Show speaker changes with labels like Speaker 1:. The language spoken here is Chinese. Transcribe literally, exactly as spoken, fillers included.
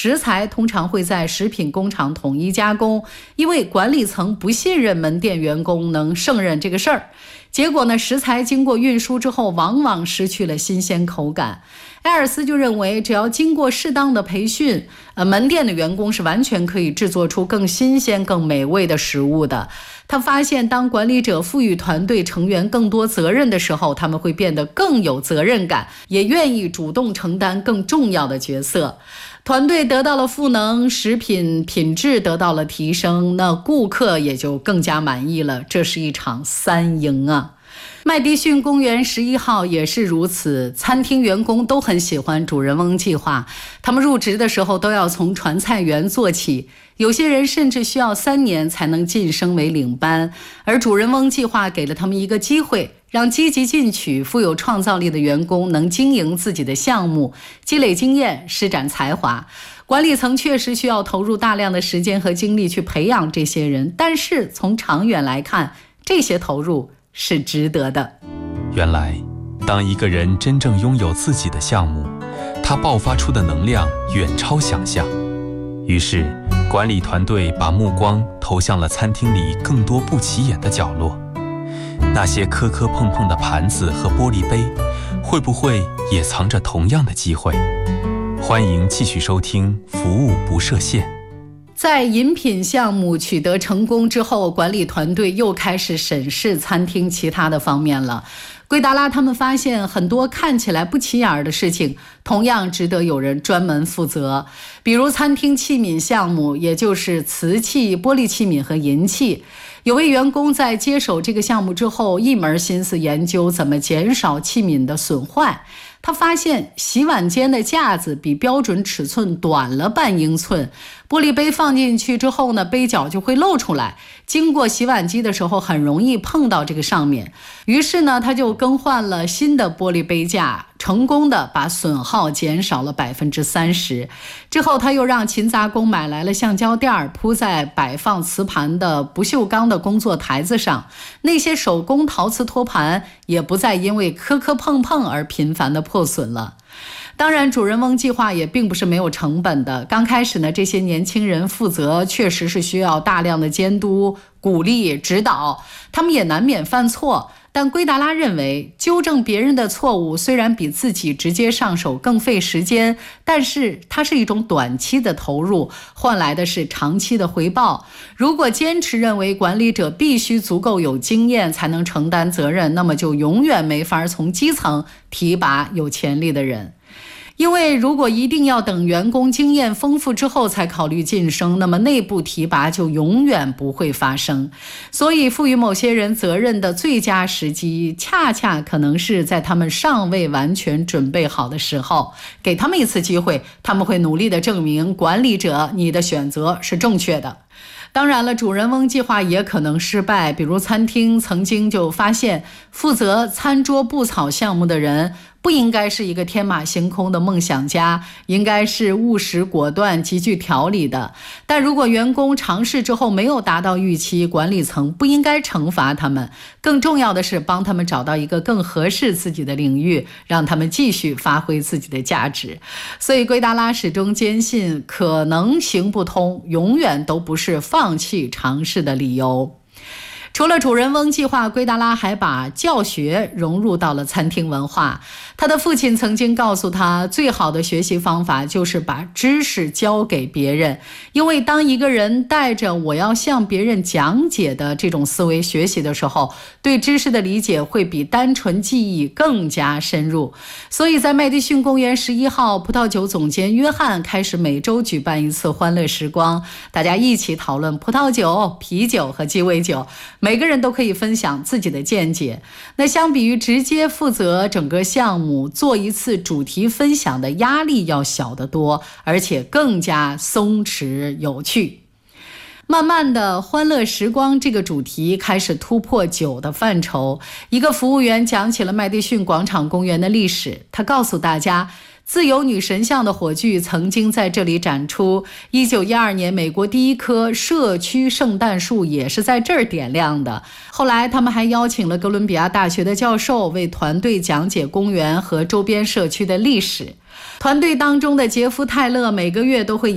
Speaker 1: 食材通常会在食品工厂统一加工，因为管理层不信任门店员工能胜任这个事儿。结果呢，食材经过运输之后，往往失去了新鲜口感。埃尔斯就认为，只要经过适当的培训，呃，门店的员工是完全可以制作出更新鲜、更美味的食物的。他发现，当管理者赋予团队成员更多责任的时候，他们会变得更有责任感，也愿意主动承担更重要的角色。团队得到了赋能，食品品质得到了提升，那顾客也就更加满意了。这是一场三赢啊！麦迪逊公园十一号也是如此，餐厅员工都很喜欢主人翁计划，他们入职的时候都要从传菜员做起，有些人甚至需要三年才能晋升为领班，而主人翁计划给了他们一个机会，让积极进取、富有创造力的员工能经营自己的项目，积累经验，施展才华。管理层确实需要投入大量的时间和精力去培养这些人，但是从长远来看，这些投入是值得的。
Speaker 2: 原来，当一个人真正拥有自己的项目，他爆发出的能量远超想象。于是，管理团队把目光投向了餐厅里更多不起眼的角落。那些磕磕碰碰的盘子和玻璃杯，会不会也藏着同样的机会？欢迎继续收听《服务不设限》。
Speaker 1: 在饮品项目取得成功之后，管理团队又开始审视餐厅其他的方面了。圭达拉他们发现很多看起来不起眼的事情，同样值得有人专门负责。比如餐厅器皿项目，也就是瓷器、玻璃器皿和银器。有位员工在接手这个项目之后，一门心思研究怎么减少器皿的损坏。他发现洗碗间的架子比标准尺寸短了半英寸，玻璃杯放进去之后呢，杯角就会露出来，经过洗碗机的时候很容易碰到这个上面。于是呢，他就更换了新的玻璃杯架，成功的把损耗减少了百分之三十。之后他又让勤杂工买来了橡胶垫，铺在摆放瓷盘的不锈钢的工作台子上，那些手工陶瓷托盘也不再因为磕磕碰碰而频繁的破损了。当然，主人翁计划也并不是没有成本的。刚开始呢，这些年轻人负责确实是需要大量的监督、鼓励、指导，他们也难免犯错。但圭达拉认为，纠正别人的错误虽然比自己直接上手更费时间，但是它是一种短期的投入，换来的是长期的回报。如果坚持认为管理者必须足够有经验才能承担责任，那么就永远没法从基层提拔有潜力的人。因为如果一定要等员工经验丰富之后才考虑晋升，那么内部提拔就永远不会发生。所以赋予某些人责任的最佳时机，恰恰可能是在他们尚未完全准备好的时候。给他们一次机会，他们会努力地证明管理者你的选择是正确的。当然了，主人翁计划也可能失败，比如餐厅曾经就发现，负责餐桌布草项目的人不应该是一个天马行空的梦想家，应该是务实果断、极具条理的。但如果员工尝试之后没有达到预期，管理层不应该惩罚他们，更重要的是帮他们找到一个更合适自己的领域，让他们继续发挥自己的价值。所以圭达拉始终坚信，可能行不通永远都不是放弃尝试的理由。除了主人翁计划，圭达拉还把教学融入到了餐厅文化。他的父亲曾经告诉他，最好的学习方法就是把知识交给别人，因为当一个人带着我要向别人讲解的这种思维学习的时候，对知识的理解会比单纯记忆更加深入。所以在麦迪逊公园十一号，葡萄酒总监约翰开始每周举办一次欢乐时光，大家一起讨论葡萄酒、啤酒和鸡尾酒，每个人都可以分享自己的见解。那相比于直接负责整个项目，做一次主题分享的压力要小得多，而且更加松弛有趣。慢慢的，欢乐时光这个主题开始突破酒的范畴。一个服务员讲起了麦迪逊广场公园的历史，他告诉大家，自由女神像的火炬曾经在这里展出，一九一二年美国第一棵社区圣诞树也是在这儿点亮的。后来他们还邀请了哥伦比亚大学的教授为团队讲解公园和周边社区的历史。团队当中的杰夫·泰勒每个月都会